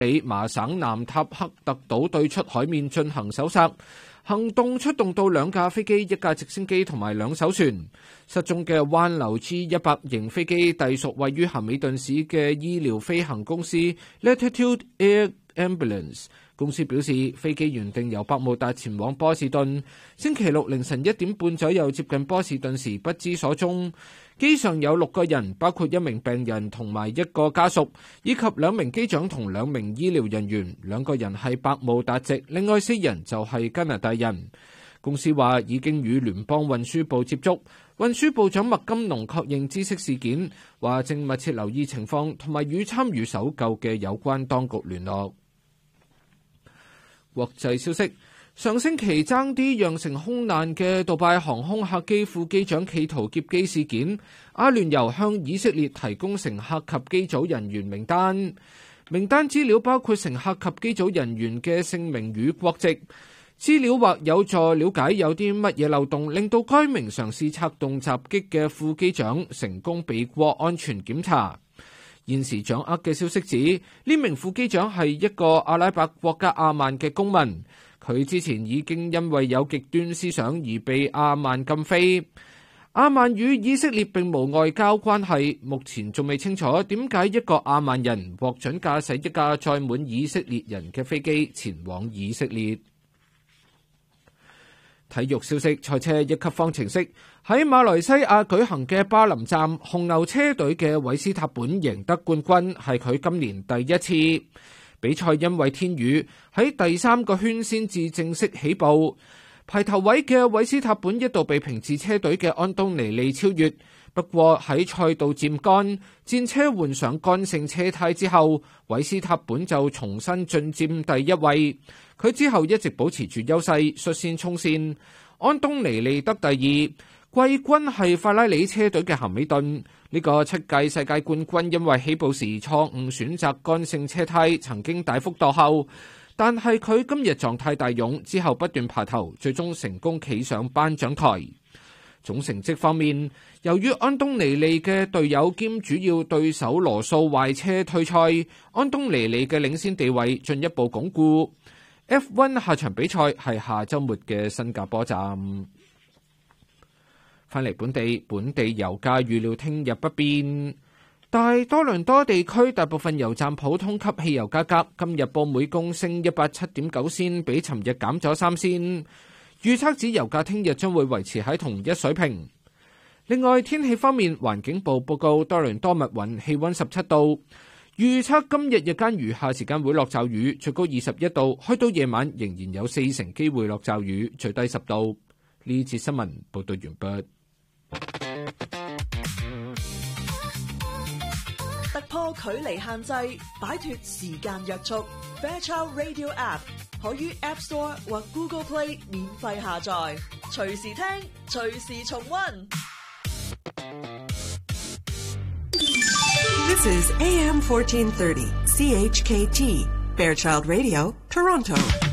里麻省南塔克特島對出海面進行搜索。行動出動到2架飛機、1架直升機同埋2艘船。失蹤嘅灣流 G100 型飛機隸屬位於咸美頓市嘅醫療飛行公司 Latitude Air Ambulance。公司表示，飛機原定由百慕達前往波士頓，星期六凌晨1點半左右接近波士頓時不知所蹤。機上有6個人，包括1名病人同埋1個家屬，以及2名機長同2名醫療人員。2個人係百慕達籍，另外4人就係加拿大人。公司話已經與聯邦運輸部接觸，運輸部長麥金龍確認知悉事件，話正密切留意情況，同埋與參與搜救嘅有關當局聯絡。國際消息：上星期爭啲釀成空難嘅杜拜航空客機副機長企圖劫機事件，阿聯酋向以色列提供乘客及機組人員名單。名單資料包括乘客及機組人員嘅姓名與國籍。資料或有助了解有啲乜嘢漏洞，令到該名嘗試策動襲擊嘅副機長成功避過安全檢查。現時掌握嘅消息指，呢名副機長係一個阿拉伯國家阿曼嘅公民，佢之前已經因為有極端思想而被阿曼禁飛。阿曼與以色列並無外交關係，目前仲未清楚點解一個阿曼人獲准駕駛一架載滿以色列人嘅飛機前往以色列。體育消息：賽車1級方程式喺馬來西亞舉行嘅巴林站，紅牛車隊嘅韋斯塔本贏得冠軍，係佢今年第一次。比賽因為天雨，喺第3個圈先至正式起步。排頭位嘅韋斯塔本一度被平治車隊嘅安東尼利超越，不過喺賽道漸乾，戰車換上乾性車胎之後，韋斯塔本就重新進佔第一位。佢之後一直保持住優勢，率先衝線。安東尼利得第2，季軍係法拉利車隊嘅咸美頓。呢個7屆世界冠軍因為起步時錯誤選擇乾性車胎，曾經大幅墮後。但係佢今日狀態大勇，之後不斷爬頭，最終成功企上頒獎台。總成績方面，由於安東尼利嘅隊友兼主要對手羅素壞車退賽，安東尼利嘅領先地位進一步鞏固。F1 下場比賽係下週末嘅新加坡站。返嚟本地油價預料聽日不變。大多倫多地區大部分油站普通級汽油價格今日報每公升187.9仙，比尋日減咗3仙。預測指油價聽日將會維持喺同一水平。另外天氣方面，環境部報告多倫多密雲，氣溫17度。預測今日日間餘下時間會落驟雨，最高21度，去到夜晚仍然有4成機會落驟雨，最低10度。呢節新聞報道完畢。 突破距離限制，擺脫時間約束。Fairchild Radio App 可於 App Store 或 Google Play 免費下載，隨時聽，隨時重溫。 This is AM 1430 CHKT Fairchild Radio, Toronto.